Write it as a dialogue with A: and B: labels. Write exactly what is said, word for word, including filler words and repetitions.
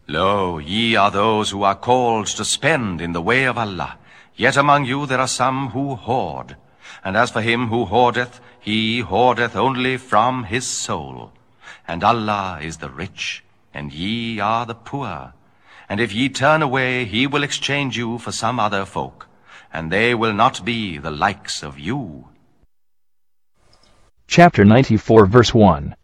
A: Lo, ye are those who are called to spend in the way of Allah. Yet among you there are some who hoard. And as for him who hoardeth, he hoardeth only from his soul. And Allah is the rich, and ye are the poor. And if ye turn away, he will exchange you for some other folk, and they will not be the likes of you.
B: Chapter ninety-four, verse one.